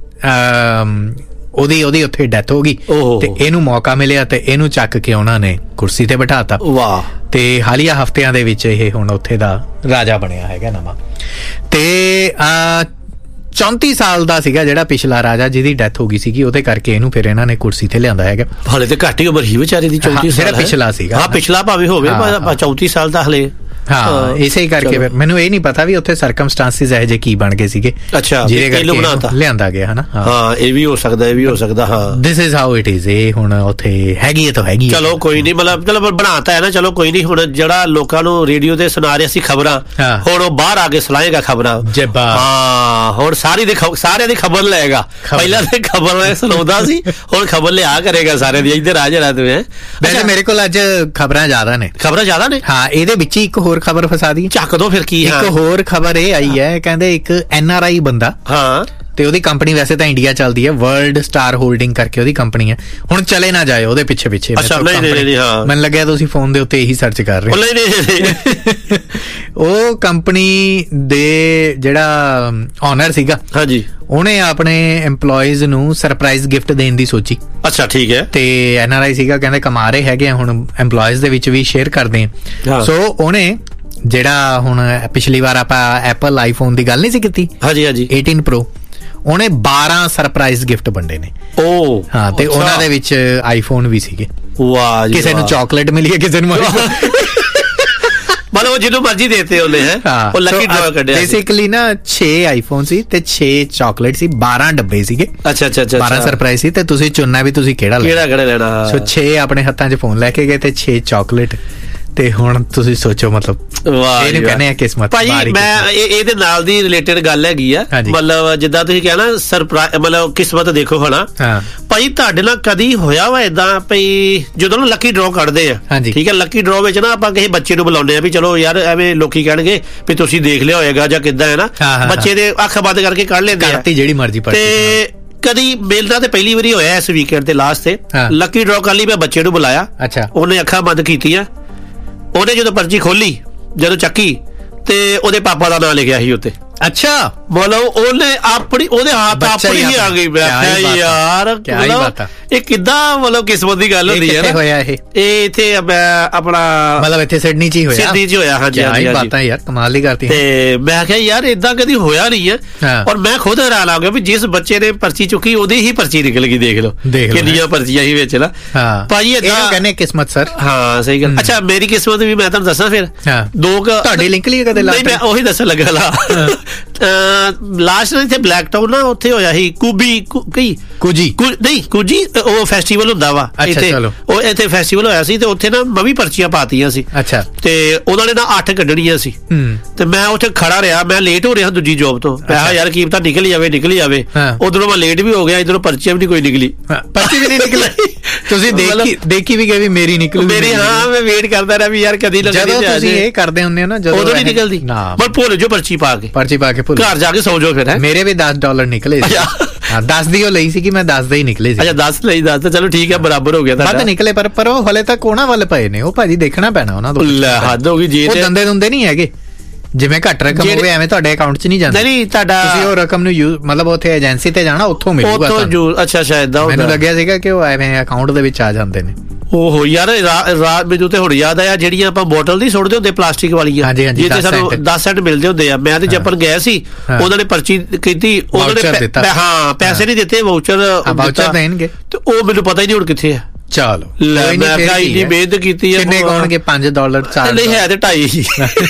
ਉਹਦੀ ਉਹਦੀ ਉੱਥੇ ਡੈਥ ਹੋ ਗਈ ਤੇ ਇਹਨੂੰ ਮੌਕਾ ਮਿਲਿਆ ਤੇ ਇਹਨੂੰ ਚੱਕ ਕੇ ਉਹਨਾਂ ਨੇ ਕੁਰਸੀ ਤੇ ਬਿਠਾਤਾ। ਵਾਹ। ਤੇ ਹਾਲੀਆ ਹਫ਼ਤਿਆਂ ਦੇ ਵਿੱਚ ਇਹ ਹੁਣ ਉੱਥੇ ਦਾ ਰਾਜਾ ਬਣਿਆ ਹੈਗਾ ਨਵਾਂ। ਤੇ ਅਹ ਚੌਂਤੀ ਸਾਲ ਦਾ ਸੀਗਾ ਜਿਹੜਾ ਪਿਛਲਾ ਰਾਜਾ ਜਿਹਦੀ ਡੈਥ ਹੋ ਗਈ ਸੀਗੀ, ਉਹਦੇ ਕਰਕੇ ਇਹਨੂੰ ਫਿਰ ਇਹਨਾਂ ਨੇ ਕੁਰਸੀ ਤੇ ਲਿਆਂਦਾ ਹੈਗਾ। ਹਲੇ ਤੇ ਘੱਟ ਹੀ ਉਮਰ ਹੀ ਵਿਚਾਰੇ ਦੀ, ਚੌਂਤੀ ਸਾਲ ਜਿਹੜਾ ਪਿਛਲਾ ਸੀਗਾ। ਹਾਂ ਪਿਛਲਾ ਭਾਵੇਂ ਹੋਵੇ ਪਰ ਚੌਂਤੀ ਸਾਲ ਦਾ ਹਲੇ। ਹਾਂ ਇਸੇ ਹੀ ਕਰਕੇ ਮੈਨੂੰ ਇਹ ਨਹੀਂ ਪਤਾ ਵੀ ਉੱਥੇ ਸਰਕਮਸਟੈਂਸਿਸ ਇਹੋ ਜਿਹੇ ਕੀ ਬਣ ਗਏ ਸੀਗੇ, ਅੱਛਾ ਜਿਹਦੇ ਕਰਕੇ ਲਿਆਂਦਾ ਗਿਆ ਹਨਾ। ਹਾਂ ਇਹ ਵੀ ਹੋ ਸਕਦਾ, ਇਹ ਵੀ ਹੋ ਸਕਦਾ। ਹਾਂ this is how it is. ਇਹ ਹੁਣ ਉੱਥੇ ਹੈਗੀ ਹੈ ਤਾਂ ਹੈਗੀ। ਚਲੋ ਕੋਈ ਨਹੀਂ, ਮਤਲਬ ਚਲੋ ਬਣਾਤਾ ਹੈ ਨਾ, ਚਲੋ ਕੋਈ ਨਹੀਂ। ਹੁਣ ਜਿਹੜਾ ਲੋਕਾਂ ਨੂੰ ਰੇਡੀਓ ਤੇ ਸੁਣਾ ਰਿਹਾ ਸੀ ਖਬਰਾਂ, ਹੁਣ ਉਹ ਬਾਹਰ ਆ ਕੇ ਸੁਣਾਏਗਾ ਖਬਰਾਂ। ਹਾਂ ਹੁਣ ਸਾਰੀ ਦੇ ਸਾਰਿਆਂ ਦੀ ਖਬਰ ਲਏਗਾ। ਪਹਿਲਾਂ ਤੇ ਖਬਰ ਸੁਣਾਉਂਦਾ ਸੀ, ਹੁਣ ਖਬਰ ਲਿਆ ਕਰੇਗਾ ਸਾਰਿਆਂ ਦੀ। ਇੱਧਰ ਆ ਜਾਣਾ ਤੂੰ। ਵੈਸੇ ਮੇਰੇ ਕੋਲ ਅੱਜ ਖਬਰਾਂ ਜ਼ਿਆਦਾ ਨੇ, ਖਬਰਾਂ ਜ਼ਿਆਦਾ ਨੇ। ਹਾਂ ਇਹਦੇ ਵਿੱਚ ਹੀ ਇੱਕ ਹੋਰ ਖਬਰ ਫਸਾ ਦੀ, ਚੱਕ ਦੋ ਫਿਰ ਕੀ। ਇੱਕ ਹੋਰ ਖਬਰ ਇਹ ਆਈ ਹੈ, ਕਹਿੰਦੇ ਇੱਕ ਐਨ ਆਰ ਆਈ ਬੰਦਾ, ਹਾਂ ਤੇ ਉਹਦੀ ਕੰਪਨੀ ਵੈਸੇ ਤਾਂ ਇੰਡੀਆ ਚੱਲਦੀ ਹੈ, ਵਰਲਡ ਸਟਾਰ ਹੋਲਡਿੰਗ ਕਰਕੇ ਉਹਦੀ ਕੰਪਨੀ ਹੈ। ਹੁਣ ਚਲੇ ਨਾ ਜਾਏ ਉਹਦੇ ਪਿੱਛੇ ਪਿੱਛੇ। ਮੈਨੂੰ ਲੱਗਿਆ ਤੁਸੀਂ ਫੋਨ ਦੇ ਉੱਤੇ ਇਹੀ ਸਰਚ ਕਰ ਰਹੇ ਹੋ। ਉਹ ਕੰਪਨੀ ਦੇ ਜਿਹੜਾ ਓਨਰ ਸੀਗਾ, ਹਾਂਜੀ ਉਹਨੇ ਆਪਣੇ EMPLOYEES ਨੂੰ ਸਰਪ੍ਰਾਈਜ਼ ਗਿਫਟ ਦੇਣ ਦੀ ਸੋਚੀ। ਅੱਛਾ ਠੀਕ ਹੈ। ਤੇ ਐਨ ਆਰ ਆਈ ਸੀਗਾ, ਕਹਿੰਦੇ ਕਮਾ ਰਹੇ ਹੈਗੇ ਆ, ਹੁਣ EMPLOYEES ਦੇ ਵਿੱਚ ਵੀ ਸ਼ੇਅਰ ਕਰਦੇ ਆ। ਸੋ ਉਹਨੇ ਜਿਹੜਾ ਹੁਣ ਪਿਛਲੀ ਵਾਰ ਆਪਾਂ ਐਪਲ ਆਈਫੋਨ ਦੀ ਗੱਲ ਨਹੀਂ ਸੀ ਕੀਤੀ, ਹਾਂਜੀ ਹਾਂਜੀ ਅਠਾਰਾਂ ਪ੍ਰੋ, ਉਹਨੇ ਬਾਰਾਂ ਸਰਪ੍ਰਾਈਜ਼ ਗਿਫਟ ਵੰਡੇ ਨੇ। ਓ ਹਾਂ ਤੇ ਉਹਨਾਂ ਦੇ ਵਿੱਚ ਆਈਫੋਨ ਵੀ ਸੀਗੇ। ਵਾਹ ਜੀ। ਕਿਸੇ ਨੂੰ ਚਾਕਲੇਟ ਮਿਲੀ ਹੈ, ਕਿਸੇ ਨੂੰ ਮਤਲਬ ਜਿਹਨੂੰ ਮਰਜ਼ੀ ਦੇਤੇ ਉਹਨੇ ਹੈ। ਉਹ ਲੱਕੀ ਡਰਾ ਕੱਢਿਆ। ਬੇਸਿਕਲੀ ਨਾ ਛੇ ਆਈਫੋਨ ਸੀ ਤੇ ਛੇ ਚਾਕਲੇਟ ਸੀ, ਬਾਰਾਂ ਡੱਬੇ ਸੀਗੇ। ਅੱਛਾ ਅੱਛਾ ਅੱਛਾ ਬਾਰਾਂ ਸਰਪ੍ਰਾਈਜ਼ ਸੀ ਤੇ ਤੁਸੀਂ ਚੁਣਨਾ ਵੀ ਤੁਸੀਂ ਕਿਹੜਾ ਕਿਹੜਾ ਕਿਹੜਾ ਲੈਣਾ। ਸੋ ਛੇ ਆਪਣੇ ਹੱਥਾਂ 'ਚ ਫੋਨ ਲੈ ਕੇ ਗਏ ਤੇ ਛੇ ਚਾਕਲੇਟ। ਤੇ ਹੁਣ ਤੁਸੀਂ ਸੋਚੋ, ਮਤਲਬ ਇਹਨੂੰ ਕਹਿੰਦੇ ਆ ਕਿਸਮਤ। ਭਾਈ ਮੈਂ ਇਹਦੇ ਨਾਲ ਦੀ ਰਿਲੇਟਡ ਗੱਲ ਹੈਗੀ ਆ, ਮਤਲਬ ਜਿੱਦਾਂ ਤੁਸੀਂ ਕਿਹਾ ਨਾ ਸਰਪ੍ਰਾਈਜ਼, ਮਤਲਬ ਕਿਸਮਤ ਦੇਖੋ ਹਨਾ। ਭਾਈ ਤੁਹਾਡੇ ਨਾਲ ਕਦੀ ਹੋਇਆ ਵਾ ਏਦਾਂ ਭਈ ਜਦੋਂ ਨਾ ਲੱਕੀ ਡਰਾਅ ਕੱਢਦੇ ਆ, ਠੀਕ ਹੈ, ਲੱਕੀ ਡਰਾਅ ਵਿੱਚ ਨਾ ਆਪਾਂ ਕਿਸੇ ਬੱਚੇ ਨੂੰ ਬੁਲਾਉਂਦੇ ਆ ਵੀ ਚਲੋ ਯਾਰ ਐਵੇਂ ਲੋਕੀ ਕਹਿਣਗੇ ਵੀ ਤੁਸੀਂ ਦੇਖ ਲਿਆ ਹੋਏਗਾ ਜਾਂ ਕਿੱਦਾਂ ਹੈ ਨਾ, ਬੱਚੇ ਦੇ ਅੱਖ ਬੰਦ ਕਰਕੇ ਕੱਢ ਲੈਂਦੇ ਆ ਜਿਹੜੀ ਮਰਜ਼ੀ। ਤੇ ਕਦੀ ਮੇਰਾ ਤੇ ਪਹਿਲੀ ਵਾਰੀ ਹੋਇਆ ਇਸ ਵੀਕਐਂਡ ਤੇ ਲਾਸਟ ਤੇ ਲੱਕੀ ਡਰਾਅ ਕਰ ਲਈ, ਮੈਂ ਬੱਚੇ ਨੂੰ ਬੁਲਾਇਆ, ਉਹਨੇ ਅੱਖਾਂ ਬੰਦ ਕੀਤੀਆਂ, ਉਹਨੇ ਜਦੋਂ ਪਰਚੀ ਖੋਲੀ, ਜਦੋਂ ਚੱਕੀ ਤੇ ਉਹਦੇ ਪਾਪਾ ਦਾ ਨਾਂ ਲਿਖਿਆ ਸੀ ਉੱਤੇ। ਅੱਛਾ ਮਤਲਬ ਉਹਨੇ ਆਪਣੀ ਉਹਦੇ ਹੱਥ ਆਪਣੀ ਹੀ ਆ ਗਈ। ਯਾਰ ਇਹ ਕਿੱਦਾਂ ਮਤਲਬ ਕਿਸਮਤ ਦੀ ਗੱਲ ਹੁੰਦੀ ਹੈ ਨਾ। ਹੋਇਆ ਇਹ ਇਹ ਇੱਥੇ ਆਪਣਾ ਮਤਲਬ ਇੱਥੇ ਸਿਡਨੀ ਚ ਹੀ ਹੋਇਆ। ਸਿਡਨੀ ਚ ਹੋਇਆ। ਹਾਂਜੀ ਹਾਂਜੀ ਬਾਤਾਂ ਯਾਰ ਕਮਾਲ ਹੀ ਕਰਤੀ। ਤੇ ਮੈਂ ਕਿਹਾ ਯਾਰ ਏਦਾਂ ਕਦੀ ਹੋਇਆ ਨਹੀਂ ਹੈ। ਔਰ ਮੈਂ ਖੁਦ ਹੈਰਾਨ ਆ ਗਿਆ ਵੀ ਜਿਸ ਬੱਚੇ ਨੇ ਪਰਚੀ ਚੁੱਕੀ ਉਹਦੀ ਹੀ ਪਰਚੀ ਨਿਕਲ ਗਈ। ਦੇਖ ਲਓ ਕਿੰਨੀਆਂ ਪਰਚੀਆਂ ਸੀ ਵਿੱਚ ਨਾ। ਭਾਜੀ ਏਦਾਂ ਕਹਿੰਦੇ ਕਿਸਮਤ ਸਰ। ਹਾਂ ਸਹੀ ਗੱਲ। ਅੱਛਾ ਮੇਰੀ ਕਿਸਮਤ ਵੀ ਮੈਂ ਤੁਹਾਨੂੰ ਦੱਸਾਂ ਫਿਰ ਦੋ ਤੁਹਾਡੇ ਲਿੰਕ ਲਈ ਕਦੇ। ਨਹੀਂ ਮੈਂ ਉਹੀ ਦੱਸਣ ਲੱਗਾ ਲਾ। ਲਾਸਟ ਇੱਥੇ ਬਲੈਕ ਟਾਊਨ ਨਾ ਉੱਥੇ ਹੋਇਆ ਸੀ ਕੂਬੀ ਕਈ ਕੁਜੀ ਨਹੀਂ ਕੁਜੀ ਉਹ ਫੈਸਟੀਵਲ ਹੁੰਦਾ ਵਾ ਇੱਥੇ, ਉਹ ਇੱਥੇ ਫੈਸਟੀਵਲ ਹੋਇਆ ਸੀ ਤੇ ਉੱਥੇ ਨਾ ਮੈਂ ਵੀ ਪਰਚੀਆਂ ਪਾਤੀਆਂ ਸੀ। ਅੱਛਾ। ਤੇ ਉਹਨਾਂ ਨੇ ਨਾ ਅੱਠ ਕੱਢਣੀਆਂ ਸੀ ਤੇ ਮੈਂ ਉੱਥੇ ਖੜਾ ਰਿਹਾ, ਮੈਂ ਲੇਟ ਹੋ ਰਿਹਾ ਦੂਜੀ ਜੋਬ ਤੋਂ, ਮੈਂ ਕਿਹਾ ਯਾਰ ਕੀ ਪਤਾ ਨਿਕਲ ਜਾਵੇ ਨਿਕਲ ਜਾਵੇ। ਉਧਰੋਂ ਮੈਂ ਲੇਟ ਵੀ ਹੋ ਗਿਆ, ਇਧਰੋਂ ਪਰਚੀਆਂ ਵੀ ਨਹੀਂ ਕੋਈ ਨਿਕਲੀ, ਪਰਚੀ ਵੀ ਨਹੀਂ ਨਿਕਲੀ। ਤੁਸੀਂ ਦੇਖੀ ਦੇਖੀ ਵੀ ਗਏ ਵੀ ਮੇਰੀ ਨਿਕਲੂ ਮੇਰੀ? ਹਾਂ ਮੈਂ ਵੇਟ ਕਰਦਾ ਰਿਹਾ ਵੀ ਯਾਰ ਕਦੀ ਜਦੋਂ ਤੁਸੀਂ ਇਹ ਕਰਦੇ ਹੁੰਦੇ ਹੋ ਨਾ ਜਦੋਂ ਉਦੋਂ ਨਹੀਂ ਨਿਕਲਦੀ, ਪਰ ਭੁੱਲ ਜੋ ਪਰਚੀ ਪਾ ਕੇ ਪਰਚੀ ਪਾ ਕੇ ਭੁੱਲ ਘਰ ਜਾ ਕੇ ਸੌ ਜਾਓ ਫਿਰ। ਮੇਰੇ ਵੀ ਦਸ ਡਾਲਰ ਨਿਕਲੇ ਸੀ। ਹਾਂ ਦਸ ਦੀ ਉਹ ਲਈ ਸੀ ਕਿ ਮੈਂ ਦਸ ਦੇ ਹੀ ਨਿਕਲੇ ਸੀ। ਅੱਛਾ ਦਸ ਲਈ ਦਸ ਤਾਂ ਚਲੋ ਠੀਕ ਹੈ, ਬਰਾਬਰ ਹੋ ਗਿਆ ਤੁਹਾਡਾ। ਵੱਧ ਨਿਕਲੇ ਪਰ ਪਰ ਉਹ ਹਲੇ ਤੱਕ ਉਹਨਾਂ ਵੱਲ ਪਏ ਨੇ, ਉਹ ਭਾਜੀ ਦੇਖਣਾ ਪੈਣਾ ਉਹਨਾਂ ਤੋਂ। ਹੱਦ ਹੋ ਗਈ ਜੀ, ਉਹ ਦੰਦੇ ਦੁੰਦੇ ਨਹੀਂ ਹੈਗੇ, ਜਿਵੇਂ ਘੱਟ ਰਕਮ ਹੋਵੇ ਐਵੇਂ ਤੁਹਾਡੇ ਅਕਾਊਂਟ 'ਚ ਨਹੀਂ ਜਾਂਦਾ। ਨਹੀਂ ਤੁਹਾਡਾ ਤੁਸੀਂ ਉਹ ਰਕਮ ਨੂੰ ਯੂਜ਼ ਮਤਲਬ ਉੱਥੇ ਏਜੰਸੀ ਤੇ ਜਾਣਾ, ਉੱਥੋਂ ਮਿਲੂਗਾ ਤੁਹਾਨੂੰ। ਅੱਛਾ ਅੱਛਾ ਏਦਾਂ ਮੈਨੂੰ ਲੱਗਿਆ ਸੀਗਾ ਕਿ ਉਹ ਐਵੇਂ ਅਕਾਊਂਟ ਦੇ ਵਿੱਚ ਆ ਜਾਂਦੇ ਨੇ। ਓਹੋ ਯਾਰ ਰਾਤ ਮੈਨੂੰ ਤੇ ਹੁਣ ਯਾਦ ਆਇਆ, ਜਿਹੜੀਆਂ ਆਪਾਂ ਬੋਟਲ ਨਹੀਂ ਸੁੱਟਦੇ ਹੁੰਦੇ ਪਲਾਸਟਿਕ ਵਾਲੀਆਂ, ਜਿਹਦੇ ਸਾਨੂੰ ਦਸ ਸੈਂਟ ਮਿਲਦੇ ਹੁੰਦੇ ਆ। ਮੈਂ ਤੇ ਜਪਨ ਗਿਆ ਸੀ, ਉਹਨਾਂ ਨੇ ਪਰਚੀ ਕੀਤੀ, ਉਹਨਾਂ ਨੇ ਹਾਂ ਪੈਸੇ ਨਹੀਂ ਦਿੱਤੇ, ਵਾਊਚਰ ਵਾਊਚਰ ਦੇਣਗੇ ਤੇ ਉਹ ਮੈਨੂੰ ਪਤਾ ਹੀ ਨਹੀਂ ਹੁਣ ਕਿੱਥੇ ਆ। ਚਲੋ ਮੈਂ ਇੰਨੀ ਮਿਹਨਤ ਕੀਤੀ ਹੈ। ਕਿੰਨੇ ਕਹੋਗੇ? ਪੰਜ ਡਾਲਰ ਚਾਰ ਨਹੀਂ ਹੈ ਤੇ ਢਾਈ।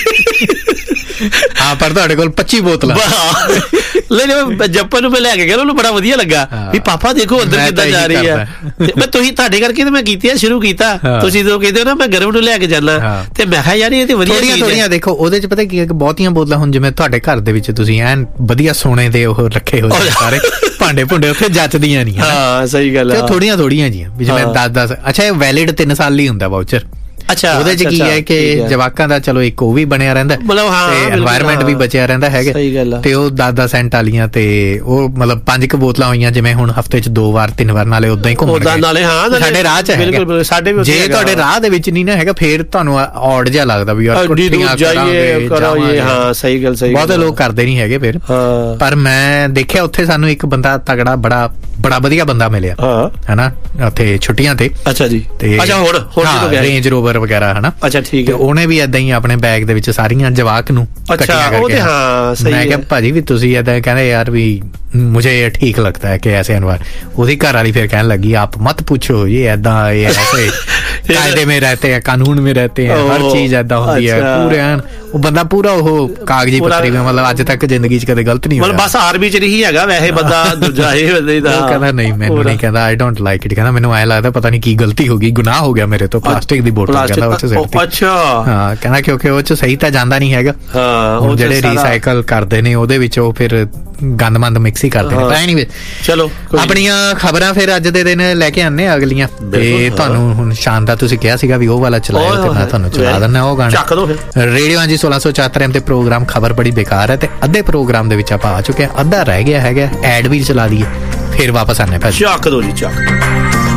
ਹਾਂ ਪਰ ਤੁਹਾਡੇ ਕੋਲ ਪੱਚੀ ਬੋਤਲਾਂ। ਨਹੀਂ ਜੱਪਨ ਨੂੰ ਮੈਂ ਲੈ ਕੇ ਗਿਆ, ਉਹਨੂੰ ਬੜਾ ਵਧੀਆ ਲੱਗਾ ਵੀ ਪਾਪਾ ਦੇਖੋ ਅੰਦਰ ਕਿੱਦਾਂ ਜਾ ਰਹੀ ਆ। ਮੈਂ ਤੁਸੀਂ ਤੁਹਾਡੇ ਕਰਕੇ ਤੇ ਮੈਂ ਕੀਤੀ ਸ਼ੁਰੂ ਕੀਤਾ, ਤੁਸੀਂ ਜਦੋਂ ਕਹਿੰਦੇ ਹੋ ਨਾ ਮੈਂ ਗਰਮ ਨੂੰ ਲੈ ਕੇ ਜਾਣਾ, ਤੇ ਮੈਂ ਕਿਹਾ ਯਾਰ ਇਹ ਤੇ ਵਧੀਆ ਥੋੜੀਆਂ ਥੋੜੀਆਂ ਦੇਖੋ ਉਹਦੇ ਚ ਪਤਾ ਕੀ ਬਹੁਤੀਆਂ ਬੋਤਲਾਂ ਹੁਣ ਜਿਵੇਂ ਤੁਹਾਡੇ ਘਰ ਦੇ ਵਿੱਚ ਤੁਸੀਂ ਐਨ ਵਧੀਆ ਸੋਨੇ ਦੇ ਉਹ ਰੱਖੇ ਹੋਏ ਸਾਰੇ ਭਾਂਡੇ ਭੁੰਡੇ, ਉੱਥੇ ਜੱਚਦੀਆਂ ਨਹੀਂ। ਹਾਂ ਸਹੀ ਗੱਲ ਹੈ। ਥੋੜੀਆਂ ਥੋੜੀਆਂ ਜੀਆਂ ਵੀ ਜਿਵੇਂ ਦਸ ਦਸ। ਅੱਛਾ ਇਹ ਵੈਲਿਡ ਤਿੰਨ ਸਾਲ ਲਈ ਹੁੰਦਾ ਵਾਊਚਰ। ਅੱਛਾ ਉਹਦੇ ਚ ਕੀ ਹੈ ਕਿ ਜਵਾਕਾਂ ਦਾ ਚਲੋ ਇੱਕ ਉਹ ਵੀ ਬਣਿਆ ਰਹਿੰਦਾ ਤੇ ਐਨਵਾਇਰਨਮੈਂਟ ਵੀ ਬਚਿਆ ਰਹਿੰਦਾ ਹੈਗਾ, ਤੇ ਉਹ ਦਸ ਦਸ ਸੈਂਟ ਵਾਲੀਆਂ ਤੇ ਉਹ ਮਤਲਬ ਪੰਜ ਕੁ ਬੋਤਲਾਂ ਹੋਈਆਂ ਜਿਵੇਂ ਹੁਣ ਹਫ਼ਤੇ ਚ ਦੋ ਵਾਰ ਤਿੰਨ ਵਾਰ, ਨਾਲੇ ਉਦਾਂ ਹੀ ਘੁੰਮਣ। ਸਾਡੇ ਰਾਹ ਚ ਹੈਗਾ, ਜੇ ਤੁਹਾਡੇ ਰਾਹ ਦੇ ਵਿੱਚ ਨਹੀਂ ਨਾ ਹੈਗਾ ਫੇਰ ਤੁਹਾਨੂੰ ਔਡ ਜਿਹਾ ਲੱਗਦਾ ਵੀ ਯਾਰ ਕੁੱਟੀਆਂ ਕਰਾਂਗੇ। ਹਾਂ ਸਹੀ ਗੱਲ ਸਹੀ। ਬਹੁਤੇ ਲੋਕ ਕਰਦੇ ਨਹੀਂ ਹੈਗੇ ਫਿਰ। ਪਰ ਮੈਂ ਦੇਖਿਆ ਉੱਥੇ ਸਾਨੂੰ ਇੱਕ ਬੰਦਾ ਤਗੜਾ ਬੜਾ ਬੜਾ ਵਧੀਆ ਬੰਦਾ ਮਿਲਿਆ ਹਨਾ ਉੱਥੇ ਛੁੱਟੀਆਂ ਤੇ। ਅੱਛਾ ਜੀ। ਤੇ ਅੱਛਾ ਹੋਰ ਰੇਂਜ ਰੋਵਰ ਵਗੈਰਾ ਹਨਾ। ਅੱਛਾ ਠੀਕ ਹੈ। ਉਹਨੇ ਵੀ ਏਦਾਂ ਹੀ ਆਪਣੇ ਬੈਗ ਦੇ ਵਿੱਚ ਸਾਰੀਆਂ ਜਵਾਕ ਨੂੰ ਇਕੱਠੀਆਂ ਕਰਕੇ। ਹਾਂ ਸਹੀ ਹੈ। ਮੈਂ ਕਿਹਾ ਭਾਜੀ ਵੀ ਤੁਸੀਂ ਏਦਾਂ ਕਹਿੰਦੇ ਯਾਰ ਵੀ मुझे ये ठीक लगता है कि ऐसे अनवर। उसकी घर वाली फिर कहने लगी आप मत पूछो, ये ऐदा ये ऐसे कायदे में रहते हैं, कानून में रहते हैं, हर चीज ऐदा होती है पूरे हैं। ਉਹ ਬੰਦਾ ਪੂਰਾ ਉਹ ਕਾਗਜ਼ੀ ਪੱਤਰੀ ਵਿੱਚ ਮਤਲਬ ਅੱਜ ਤੱਕ ਜ਼ਿੰਦਗੀ 'ਚ ਕਦੇ ਗਲਤ ਨਹੀਂ ਹੋਇਆ, ਮਤਲਬ ਬਸ ਆਰਮੀ 'ਚ ਨਹੀਂ ਹੈਗਾ ਵੈਸੇ ਬੰਦਾ ਦੂਜਾ ਇਹ ਬੰਦੇ ਦਾ। ਉਹ ਕਹਿੰਦਾ ਨਹੀਂ ਮੈਨੂੰ ਨਹੀਂ, ਕਹਿੰਦਾ ਆਈ ਡੋਂਟ ਲਾਈਕ ਇਟ, ਕਹਿੰਦਾ ਮੈਨੂੰ ਐਂ ਲੱਗਦਾ ਪਤਾ ਨਹੀਂ ਕੀ ਗਲਤੀ ਹੋ ਗਈ, ਗੁਨਾਹ ਹੋ ਗਿਆ ਮੇਰੇ ਤੋਂ, ਪਲਾਸਟਿਕ ਦੀ ਬੋਤਲ ਕਹਿੰਦਾ ਉਹ 'ਚ ਸਿੱਟਤੀ। ਅੱਛਾ ਹਾਂ ਕਹਿੰਦਾ ਕਿਉਂਕਿ ਉਹ 'ਚ ਸਹੀ ਤਾਂ ਜਾਂਦਾ ਨਹੀਂ ਹੈਗਾ। ਹਾਂ ਉਹ ਜਿਹੜੇ ਰੀਸਾਈਕਲ ਕਰਦੇ ਨੇ ਉਹਦੇ ਵਿੱਚ ਉਹ ਫਿਰ ਗੰਦ ਮੰਦ ਮਿਕਸ ਹੀ ਕਰਦੇ ਨੇ। ਐਨੀਵੇ ਚਲੋ ਆਪਣੀਆਂ ਖਬਰਾਂ ਫਿਰ ਅੱਜ ਦੇ ਦਿਨ ਲੈ ਕੇ ਆਉਂਦੇ ਆ ਅਗਲੀਆਂ, ਤੇ ਤੁਹਾਨੂੰ ਹੁਣ ਸ਼ਾਨਦਾਰ ਤੁਸੀਂ ਕਿਹਾ ਸੀਗਾ ਵੀ ਉਹ ਵਾਲਾ ਚਲਾਇਓ ਤੇ ਮੈਂ ਤੁਹਾਨੂੰ ਚਲਾ ਦਿੰਦਾ ਉਹ ਗਾਣਾ। ਰੇਡੀਓ ਹਾਂਜੀ ਸੋਲਾਂ ਸੌ ਚੁਹੱਤਰ ਐਮ ਤੇ ਪ੍ਰੋਗਰਾਮ ਖਬਰ ਬੜੀ ਬੇਕਾਰ ਹੈ, ਤੇ ਅੱਧੇ ਪ੍ਰੋਗਰਾਮ ਦੇ ਵਿੱਚ ਆਪਾਂ ਆ ਚੁੱਕੇ ਹਾਂ, ਅੱਧਾ ਰਹਿ ਗਿਆ ਹੈਗਾ, ਐਡ ਵੀ ਚਲਾ ਦਈਏ ਫਿਰ ਵਾਪਸ ਆਨੇ ਭਾਜੀ। ਚੱਕ ਦੋ ਜੀ ਚੱਕ।